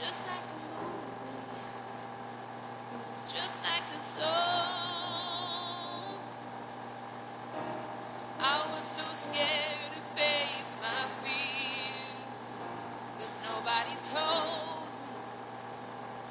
just like a movie. It was just like a song. I was so scared